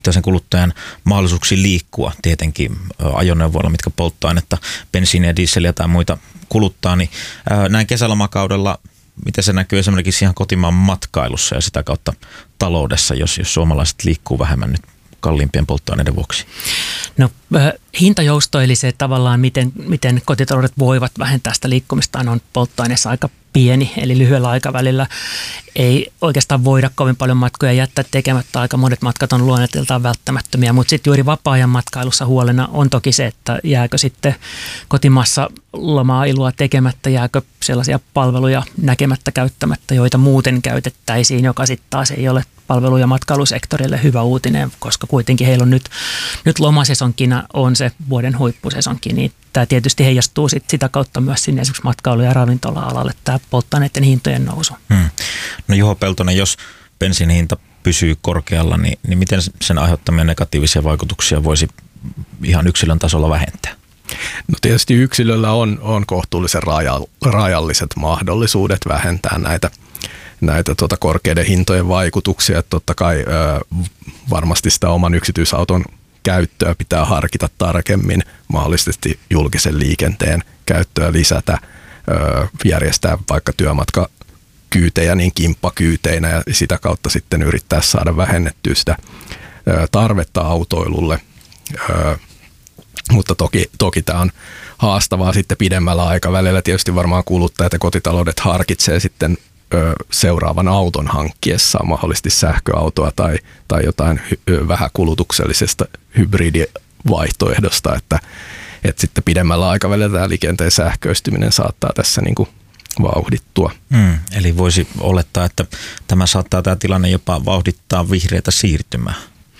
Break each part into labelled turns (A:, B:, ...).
A: sen kuluttajan mahdollisuuksiin liikkua tietenkin ajoneuvoilla, mitkä polttoainetta, bensiiniä, dieseliä tai muita kuluttaa, niin näin kesälomakaudella, miten se näkyy esimerkiksi ihan kotimaan matkailussa ja sitä kautta taloudessa, jos suomalaiset liikkuu vähemmän nyt kalliimpien polttoaineiden vuoksi?
B: No hintajousto eli se tavallaan, miten kotitaloudet voivat vähentää sitä liikkumistaan on polttoaineessa aika pieni, eli lyhyellä aikavälillä ei oikeastaan voida kovin paljon matkoja jättää tekemättä. Aika monet matkat on luonteeltaan välttämättömiä, mutta sitten juuri vapaa-ajan matkailussa huolena on toki se, että jääkö sitten kotimaassa lomaa ilua tekemättä, jääkö sellaisia palveluja näkemättä, käyttämättä, joita muuten käytettäisiin, joka sitten taas ei ole palvelu- ja matkailusektorille hyvä uutinen, koska kuitenkin heillä on nyt lomasesonkina on se vuoden huippusesonkin, niin tämä tietysti heijastuu sitä kautta myös sinne esimerkiksi matkailu- ja ravintola-alalle, tämä polttoaineiden hintojen nousu.
A: No Juho Peltonen, jos bensiinin hinta pysyy korkealla, niin miten sen aiheuttamia negatiivisia vaikutuksia voisi ihan yksilön tasolla vähentää?
C: No tietysti yksilöllä on kohtuullisen rajalliset mahdollisuudet vähentää näitä korkeiden hintojen vaikutuksia. Että totta kai varmasti sitä oman yksityisauton käyttöä pitää harkita tarkemmin, mahdollisesti julkisen liikenteen käyttöä lisätä, järjestää vaikka työmatkakyytejä niin kimppakyyteinä ja sitä kautta sitten yrittää saada vähennettyä sitä tarvetta autoilulle. Mutta toki tämä on haastavaa sitten pidemmällä aikavälillä. Tietysti varmaan kuluttajat ja kotitaloudet harkitsee sitten seuraavan auton hankkiessaan mahdollisesti sähköautoa tai jotain vähäkulutuksellisesta hybridivaihtoehdosta, että sitten pidemmällä aikavälillä tämä liikenteen sähköistyminen saattaa tässä niin kuin vauhdittua.
A: Eli voisi olettaa, että tämä tilanne jopa vauhdittaa vihreätä siirtymää.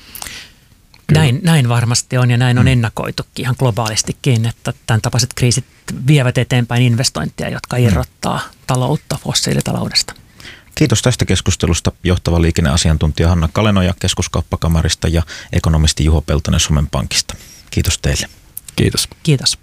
B: Näin varmasti on ja näin on ennakoitukin ihan globaalistikin, että tämän tapaiset kriisit vievät eteenpäin investointeja, jotka irrottaa taloutta fossiilitaloudesta.
A: Kiitos tästä keskustelusta johtava liikenneasiantuntija Hanna Kalenoja Keskuskauppakamarista ja ekonomisti Juho Peltonen Suomen Pankista. Kiitos teille.
C: Kiitos.
B: Kiitos.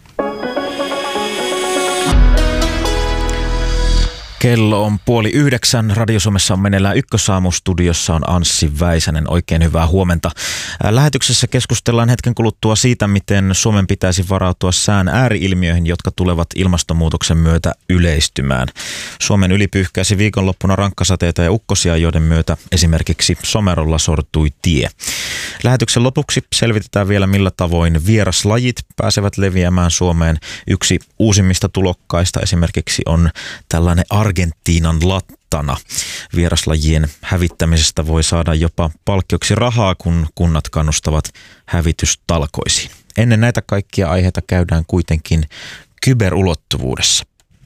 A: Kello on 8:30. Radio Suomessa on meneillään Ykkösaamu. Studiossa on Anssi Väisänen. Oikein hyvää huomenta. Lähetyksessä keskustellaan hetken kuluttua siitä, miten Suomen pitäisi varautua sään ääriilmiöihin, jotka tulevat ilmastonmuutoksen myötä yleistymään. Suomen yli pyyhkäisi viikonloppuna rankkasateita ja ukkosia, joiden myötä esimerkiksi Somerolla sortui tie. Lähetyksen lopuksi selvitetään vielä, millä tavoin vieraslajit pääsevät leviämään Suomeen. Yksi uusimmista tulokkaista esimerkiksi on tällainen Argentiinan lattana. Vieraslajien hävittämisestä voi saada jopa palkkioksi rahaa, kun kunnat kannustavat hävitystalkoisiin. Ennen näitä kaikkia aiheita käydään kuitenkin kyberulottuvuudessa.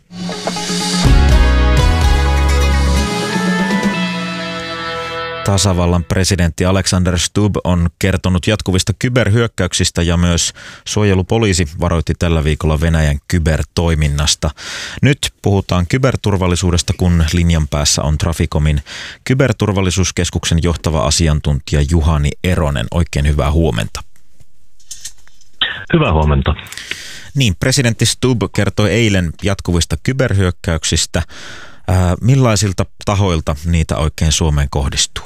A: Tasavallan presidentti Alexander Stubb on kertonut jatkuvista kyberhyökkäyksistä ja myös suojelupoliisi varoitti tällä viikolla Venäjän kybertoiminnasta. Nyt puhutaan kyberturvallisuudesta, kun linjan päässä on Traficomin kyberturvallisuuskeskuksen johtava asiantuntija Juhani Eronen. Oikein hyvää huomenta.
D: Hyvää huomenta.
A: Niin, presidentti Stubb kertoi eilen jatkuvista kyberhyökkäyksistä. Millaisilta tahoilta niitä oikein Suomeen kohdistuu?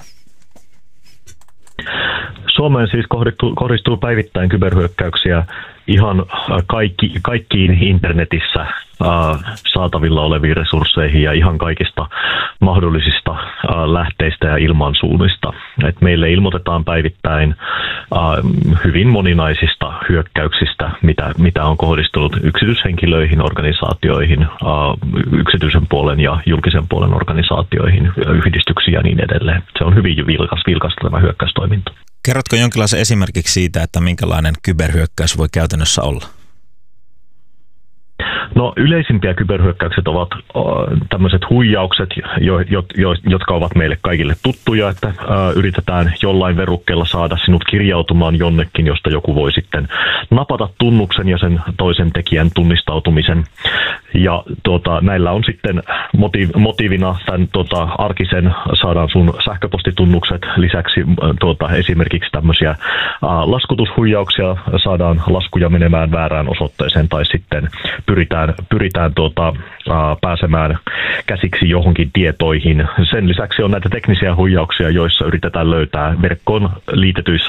D: Suomeen siis kohdistuu päivittäin kyberhyökkäyksiä ihan kaikkiin internetissä saatavilla oleviin resursseihin ja ihan kaikista mahdollisista lähteistä ja ilmansuunnista. Et meille ilmoitetaan päivittäin hyvin moninaisista hyökkäyksistä, mitä on kohdistunut yksityishenkilöihin, organisaatioihin, yksityisen puolen ja julkisen puolen organisaatioihin, yhdistyksiin ja niin edelleen. Se on hyvin vilkasta tämä hyökkäystoiminta.
A: Kerrotko jonkinlaisen esimerkiksi siitä, että minkälainen kyberhyökkäys voi käytännössä olla?
D: No yleisimpiä kyberhyökkäykset ovat tämmöiset huijaukset, jotka ovat meille kaikille tuttuja, että yritetään jollain verukkeella saada sinut kirjautumaan jonnekin, josta joku voi sitten napata tunnuksen ja sen toisen tekijän tunnistautumisen. Ja näillä on sitten motiivina tämän arkisen saadaan sun sähköpostitunnukset, lisäksi esimerkiksi tämmöisiä laskutushuijauksia, saadaan laskuja menemään väärään osoitteeseen tai sitten pyritään pääsemään käsiksi johonkin tietoihin. Sen lisäksi on näitä teknisiä huijauksia, joissa yritetään löytää verkkoon liitetyissä